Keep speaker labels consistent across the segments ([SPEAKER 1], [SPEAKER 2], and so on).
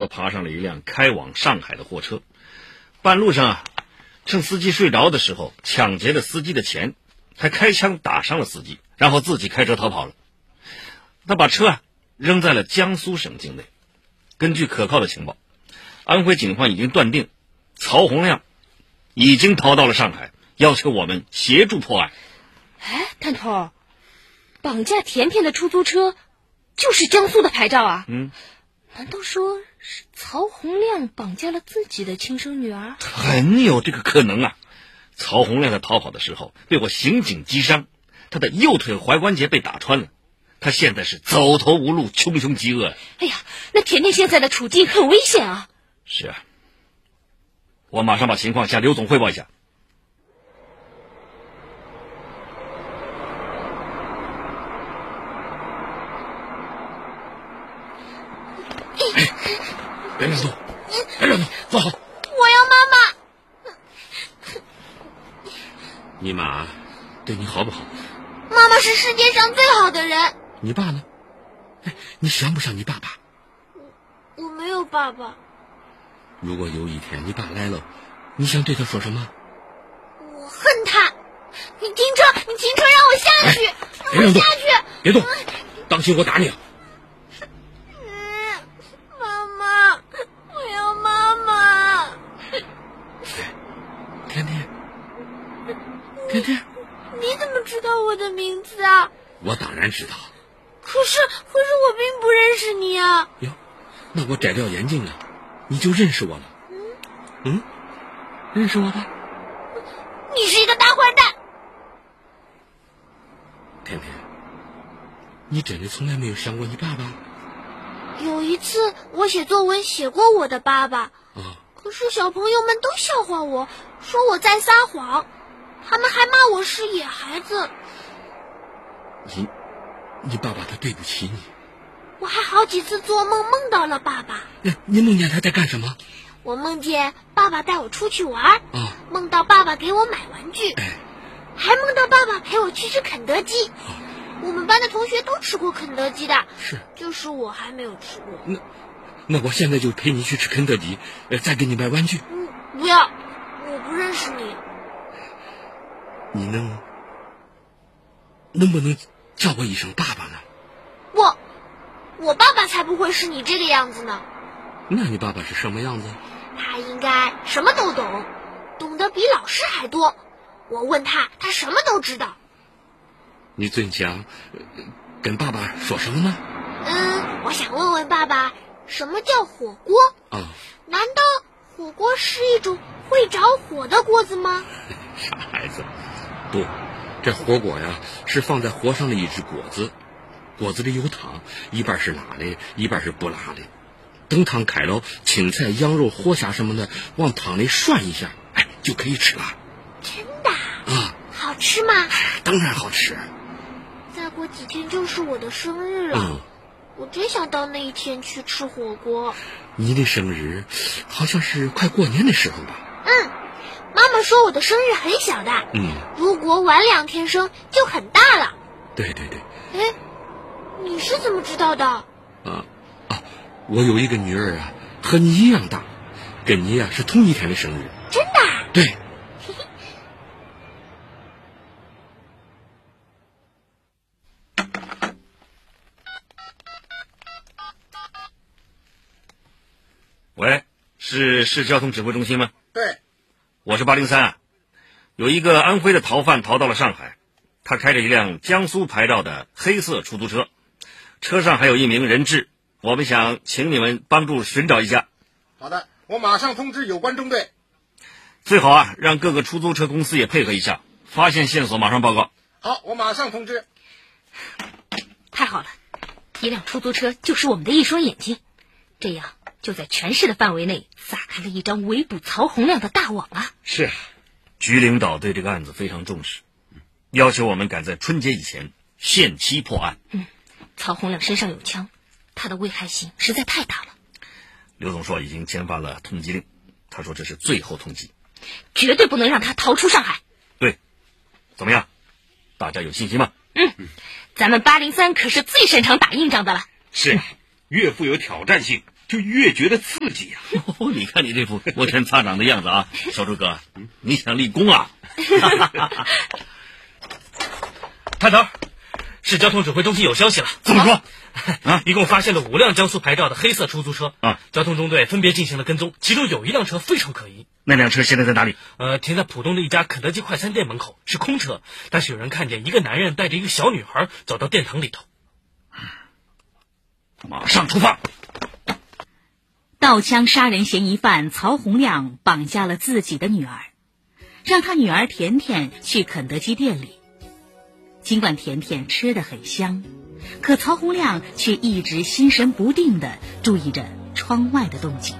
[SPEAKER 1] 爬上了一辆开往上海的货车。半路上趁司机睡着的时候，抢劫了司机的钱，还开枪打伤了司机，然后自己开车逃跑了。他把车扔在了江苏省境内。根据可靠的情报，安徽警方已经断定曹洪亮已经逃到了上海，要求我们协助破案。
[SPEAKER 2] 哎，探头，绑架甜甜的出租车就是江苏的牌照啊？难道说是曹洪亮绑架了自己的亲生女儿？
[SPEAKER 1] 很有这个可能啊！曹洪亮在逃跑的时候被我刑警击伤，他的右腿踝关节被打穿了，他现在是走投无路，穷凶极恶。
[SPEAKER 2] 哎呀，那甜甜现在的处境很危险啊！
[SPEAKER 1] 是啊，我马上把情况向刘总汇报一下。别乱动，别乱动，坐好。
[SPEAKER 2] 我要妈妈。
[SPEAKER 1] 你妈对你好不好？
[SPEAKER 2] 妈妈是世界上最好的人。
[SPEAKER 1] 你爸呢？你想不想你爸爸？
[SPEAKER 2] 我没有爸爸。
[SPEAKER 1] 如果有一天你爸来了，你想对他说什么？
[SPEAKER 2] 我恨他。你停车，让我下去。
[SPEAKER 1] 别乱动，
[SPEAKER 2] 下去。
[SPEAKER 1] 别动，当心我打你啊！
[SPEAKER 2] 妈妈，我要妈妈。
[SPEAKER 1] 甜甜，甜甜，
[SPEAKER 2] 你怎么知道我的名字啊？
[SPEAKER 1] 我当然知道。
[SPEAKER 2] 可是我并不认识你啊。
[SPEAKER 1] 哟，那我摘掉眼镜了，你就认识我了。认识我吧？
[SPEAKER 2] 你是一个大坏蛋。
[SPEAKER 1] 甜甜，你真的从来没有想过你爸爸？
[SPEAKER 2] 有一次我写作文写过我的爸爸，可是小朋友们都笑话我，说我在撒谎，他们还骂我是野孩子。
[SPEAKER 1] 你爸爸他对不起你。
[SPEAKER 2] 我还好几次做梦梦到了爸爸。
[SPEAKER 1] 你梦见他在干什么？
[SPEAKER 2] 我梦见爸爸带我出去玩，梦到爸爸给我买玩具，还梦到爸爸陪我去吃肯德基。我们班的同学都吃过肯德基的，
[SPEAKER 1] 是，
[SPEAKER 2] 就是我还没有吃过。
[SPEAKER 1] 那我现在就陪你去吃肯德基，再给你买玩具。
[SPEAKER 2] 不要，我不认识你。
[SPEAKER 1] 你能不能叫我一声爸爸呢？
[SPEAKER 2] 我爸爸才不会是你这个样子呢。
[SPEAKER 1] 那你爸爸是什么样子？
[SPEAKER 2] 他应该什么都懂，懂得比老师还多。我问他，他什么都知道。
[SPEAKER 1] 你最想跟爸爸说什么呢？
[SPEAKER 2] 我想问问爸爸，什么叫火锅？难道火锅是一种会着火的锅子吗？
[SPEAKER 1] 傻孩子，不，这火锅呀是放在火上的一只锅子，锅子里有汤，一半是辣的，一半是不辣的。等汤开了，青菜、羊肉、活虾什么的往汤里涮一下，就可以吃了。
[SPEAKER 2] 真的？好吃吗？
[SPEAKER 1] 当然好吃。
[SPEAKER 2] 再过几天就是我的生日了，我真想到那一天去吃火锅。
[SPEAKER 1] 你的生日好像是快过年的时候吧？
[SPEAKER 2] 妈妈说我的生日很小的，如果晚2天生就很大了。
[SPEAKER 1] 对。
[SPEAKER 2] 你是怎么知道的？
[SPEAKER 1] 我有一个女儿啊，和你一样大，跟你是同一天的生日。
[SPEAKER 2] 真的？
[SPEAKER 1] 对。喂，是市交通指挥中心吗？
[SPEAKER 3] 对，
[SPEAKER 1] 我是803。有一个安徽的逃犯逃到了上海，他开着一辆江苏牌照的黑色出租车，车上还有一名人质，我们想请你们帮助寻找一下。
[SPEAKER 3] 好的，我马上通知有关中队。
[SPEAKER 1] 最好让各个出租车公司也配合一下，发现线索马上报告。
[SPEAKER 3] 好，我马上通知。
[SPEAKER 2] 太好了，一辆出租车就是我们的一双眼睛，这样就在全市的范围内撒开了一张围捕曹洪亮的大网啊！
[SPEAKER 1] 是啊，局领导对这个案子非常重视，要求我们赶在春节以前限期破案。
[SPEAKER 2] 曹洪亮身上有枪，他的危害性实在太大了。
[SPEAKER 1] 刘总说已经签发了通缉令，他说这是最后通缉，
[SPEAKER 2] 绝对不能让他逃出上海。
[SPEAKER 1] 对，怎么样？大家有信心吗？
[SPEAKER 2] 咱们803可是最擅长打硬仗的了。
[SPEAKER 1] 是，越富有挑战性。
[SPEAKER 4] 就越觉得刺激呀。
[SPEAKER 1] 你看你这副摩拳擦掌的样子啊，小诸葛，你想立功啊？
[SPEAKER 5] 探头，市交通指挥中心有消息了。
[SPEAKER 1] 怎么说？
[SPEAKER 5] 一共发现了5辆江苏牌照的黑色出租车。交通中队分别进行了跟踪，其中有一辆车非常可疑。
[SPEAKER 1] 那辆车现在在哪里？
[SPEAKER 5] 停在浦东的一家肯德基快餐店门口，是空车，但是有人看见一个男人带着一个小女孩走到殿堂里头。
[SPEAKER 1] 马上出发！
[SPEAKER 6] 盗枪杀人嫌疑犯曹洪亮绑架了自己的女儿，让他女儿甜甜去肯德基店里。尽管甜甜吃得很香，可曹洪亮却一直心神不定地注意着窗外的动静。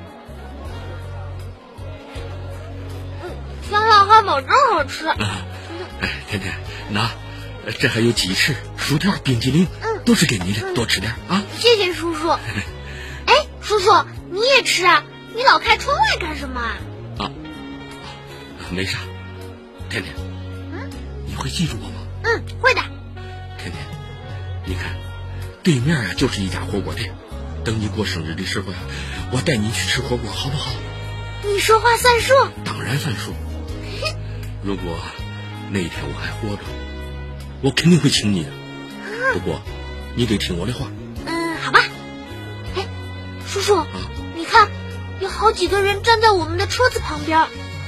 [SPEAKER 2] 香辣汉堡真好吃。
[SPEAKER 4] 甜甜，拿，这还有鸡翅、薯条、冰激凌，都是给你的，多吃点啊！
[SPEAKER 2] 谢谢叔叔。哎，叔叔，你也吃啊？你老开窗外干什么啊？
[SPEAKER 4] 没啥。甜甜，你会记住我吗？
[SPEAKER 2] 会的。
[SPEAKER 4] 甜甜，你看，对面啊就是一家火锅店。等你过生日的时候呀，我带你去吃火锅，好不好？
[SPEAKER 2] 你说话算数。
[SPEAKER 4] 当然算数。如果那一天我还活着，我肯定会请你的。不过，你得听我的话。
[SPEAKER 2] 好吧。哎，叔叔，你看，有好几个人站在我们的车子旁边。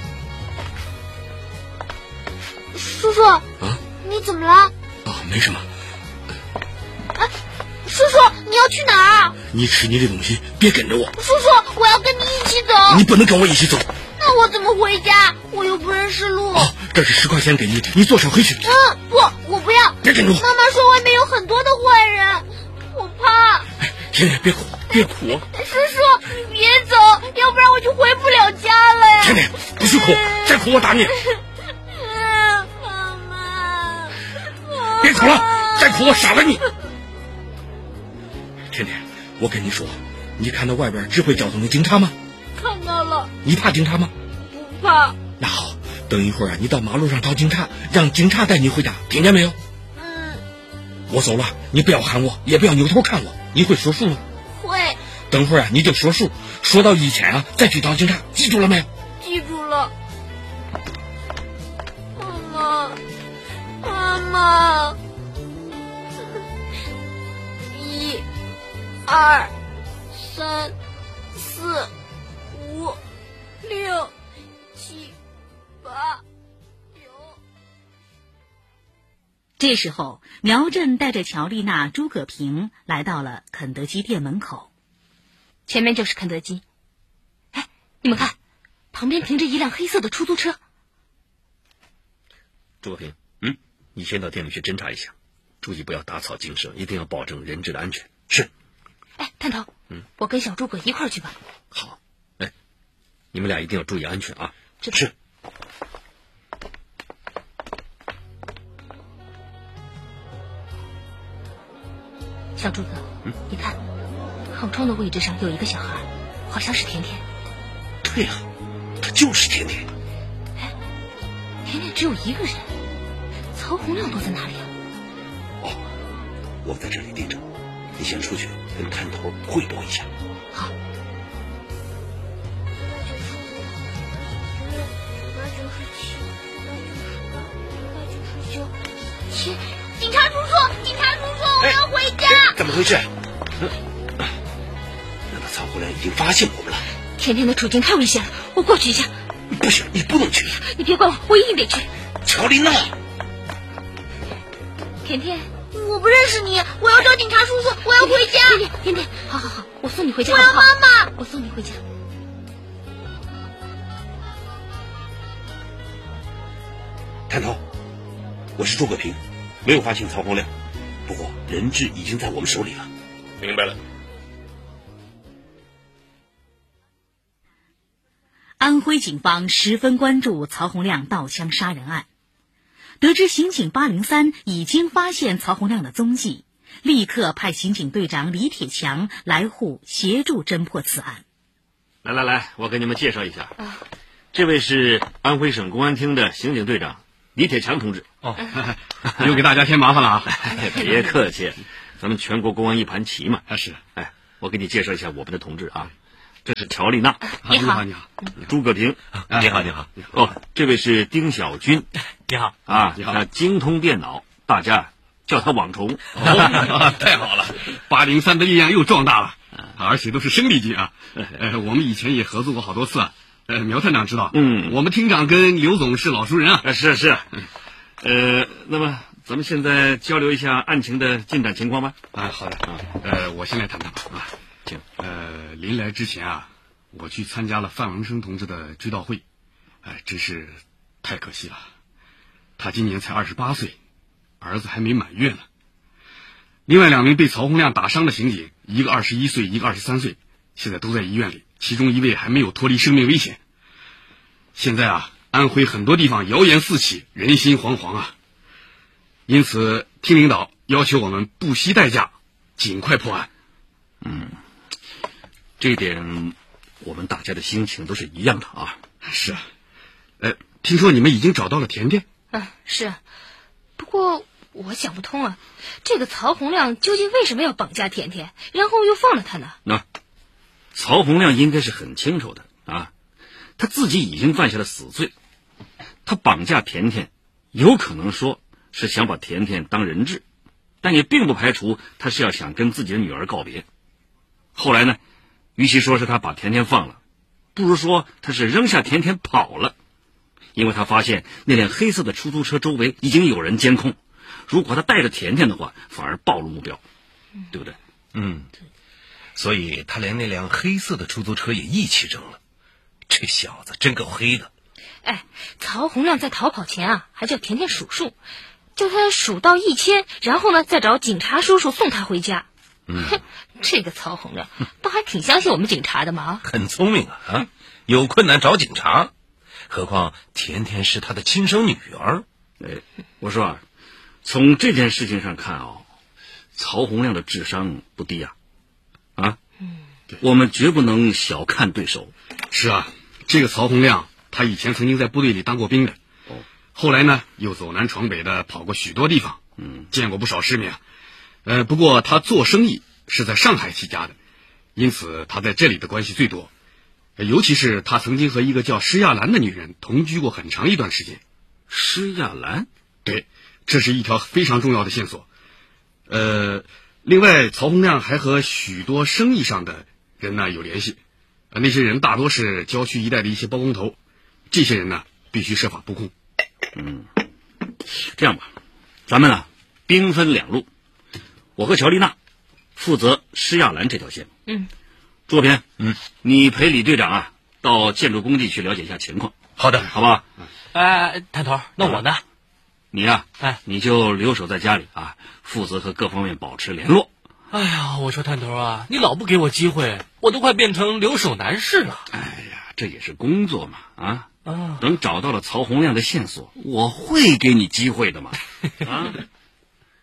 [SPEAKER 2] 叔叔，你怎么了？
[SPEAKER 4] 没什么。
[SPEAKER 2] 叔叔，你要去哪儿？
[SPEAKER 4] 你吃你的东西，别跟着我。
[SPEAKER 2] 叔叔，我要跟你一起走。
[SPEAKER 4] 你不能跟我一起走。
[SPEAKER 2] 那我怎么回家？我又不认识路。
[SPEAKER 4] 这是10块钱给你的，你坐车回去。
[SPEAKER 2] 不，我不要。
[SPEAKER 4] 别跟着我。
[SPEAKER 2] 妈妈说外面有很多的坏人，我怕。
[SPEAKER 4] 甜甜，别哭，别哭。
[SPEAKER 2] 叔叔，你别走，要不然我就回不了家了呀。
[SPEAKER 4] 甜甜，不许哭，再哭我打你。
[SPEAKER 2] 妈妈，
[SPEAKER 4] 别哭了，再哭我杀了你。甜甜，我跟你说，你看到外边指挥交通的警察吗？
[SPEAKER 2] 看到了。
[SPEAKER 4] 你怕警察吗？
[SPEAKER 2] 不怕。
[SPEAKER 4] 那好，等一会儿你到马路上找警察，让警察带你回家，听见没有？我走了，你不要喊我，也不要扭头看我。你会数数吗？
[SPEAKER 2] 会。
[SPEAKER 4] 等会儿你就说数，说到1000再去找警察，记住了没有？
[SPEAKER 2] 记住了。妈妈。1、2、3、4、5、6、7、8、9。
[SPEAKER 6] 这时候，苗振带着乔丽娜、诸葛平来到了肯德基店门口。
[SPEAKER 2] 前面就是肯德基。哎，你们看，旁边停着一辆黑色的出租车。
[SPEAKER 1] 诸葛平，你先到店里去侦查一下，注意不要打草惊蛇，一定要保证人质的安全。
[SPEAKER 4] 是。
[SPEAKER 2] 哎，探头，我跟小诸葛一块儿去吧。
[SPEAKER 1] 好。哎，你们俩一定要注意安全啊。
[SPEAKER 4] 是。
[SPEAKER 2] 小诸葛，你看，靠窗的位置上有一个小孩，好像是甜甜。
[SPEAKER 4] 对啊，他就是甜甜。
[SPEAKER 2] 哎，甜甜只有一个人，曹洪亮都在哪里啊？
[SPEAKER 4] 我在这里盯着，你先出去跟探头汇报一下。
[SPEAKER 2] 好。997、警察叔叔，警察叔叔，我要回家。
[SPEAKER 4] 怎么回事？那个曹洪亮已经发现我们了。
[SPEAKER 2] 甜甜的处境太危险了，我过去一下。
[SPEAKER 4] 不行，你不能去。
[SPEAKER 2] 你别管我，我一定得去。
[SPEAKER 4] 乔丽娜，
[SPEAKER 2] 甜甜，我不认识你，我要找警察叔叔，我要回家。甜甜，好，我送你回家。我要妈妈，我送你回家。
[SPEAKER 4] 探头，我是诸葛平，没有发现曹洪亮，不过人质已经在我们手里了。
[SPEAKER 1] 明白了。
[SPEAKER 6] 安徽警方十分关注曹洪亮盗枪杀人案，得知刑警803已经发现曹洪亮的踪迹，立刻派刑警队长李铁强来沪协助侦破此案。
[SPEAKER 1] 来，我给你们介绍一下，这位是安徽省公安厅的刑警队长李铁强同志。
[SPEAKER 7] 又给大家添麻烦了啊！
[SPEAKER 1] 别客气，咱们全国公安一盘棋嘛。
[SPEAKER 7] 是。
[SPEAKER 1] 哎， 我给你介绍一下我们的同志啊，这是乔丽娜。
[SPEAKER 2] 你好，
[SPEAKER 4] 你好，
[SPEAKER 1] 诸葛平。
[SPEAKER 7] 你好，你好。
[SPEAKER 1] 哦，这位是丁小军。
[SPEAKER 5] 你好
[SPEAKER 1] 啊，
[SPEAKER 4] 你好
[SPEAKER 1] 他精通电脑，大家叫他网虫。
[SPEAKER 4] 太好了，803的力量又壮大了，而且都是生力军啊。我们以前也合作过好多次啊。苗探长知道，我们厅长跟刘总是老熟人啊。
[SPEAKER 1] 是。那么咱们现在交流一下案情的进展情况吧。
[SPEAKER 4] 好的我先来谈谈吧啊。
[SPEAKER 1] 请。
[SPEAKER 4] 临来之前啊，我去参加了范文生同志的追悼会，真是太可惜了。他今年才28岁，儿子还没满月呢。另外2名被曹洪亮打伤的刑警，一个21岁，一个23岁，现在都在医院里，其中一位还没有脱离生命危险。现在啊，安徽很多地方谣言四起，人心惶惶啊。因此，厅领导要求我们不惜代价，尽快破案。
[SPEAKER 1] 这一点我们大家的心情都是一样的啊。
[SPEAKER 4] 是啊。听说你们已经找到了甜甜？
[SPEAKER 2] 是啊。不过我想不通啊，这个曹洪亮究竟为什么要绑架甜甜，然后又放了他呢？
[SPEAKER 1] 曹洪亮应该是很清楚的啊，他自己已经犯下了死罪，他绑架甜甜，有可能说是想把甜甜当人质，但也并不排除他是要想跟自己的女儿告别。后来呢，与其说是他把甜甜放了，不如说他是扔下甜甜跑了，因为他发现那辆黑色的出租车周围已经有人监控，如果他带着甜甜的话，反而暴露目标，对不对？
[SPEAKER 7] 所以他连那辆黑色的出租车也一起扔了。这小子真够黑的。
[SPEAKER 2] 曹洪亮在逃跑前啊，还叫甜甜数数，叫他数到1000，然后呢再找警察叔叔送他回家。这个曹洪亮倒还挺相信我们警察的嘛。
[SPEAKER 7] 很聪明啊，有困难找警察，何况甜甜是他的亲生女儿。
[SPEAKER 1] 我说啊，从这件事情上看曹洪亮的智商不低啊。我们绝不能小看对手。
[SPEAKER 4] 是啊，这个曹洪亮他以前曾经在部队里当过兵的，后来呢又走南闯北的跑过许多地方，见过不少世面啊。不过他做生意是在上海起家的，因此他在这里的关系最多。尤其是他曾经和一个叫施亚兰的女人同居过很长一段时间。
[SPEAKER 1] 施亚兰？
[SPEAKER 4] 对，这是一条非常重要的线索。另外曹洪亮还和许多生意上的人呢有联系，那些人大多是郊区一带的一些包工头，这些人呢必须设法布控。
[SPEAKER 1] 这样吧，咱们呢兵分2路，我和乔丽娜负责施亚兰这条线。朱平，你陪李队长啊到建筑工地去了解一下情况。
[SPEAKER 7] 好的，
[SPEAKER 1] 好吧？
[SPEAKER 5] 探头，那我呢？
[SPEAKER 1] 你呀，你就留守在家里啊，负责和各方面保持联络。
[SPEAKER 5] 哎呀，我说探头啊，你老不给我机会，我都快变成留守男士了。
[SPEAKER 1] 这也是工作嘛，等找到了曹洪亮的线索，我会给你机会的嘛。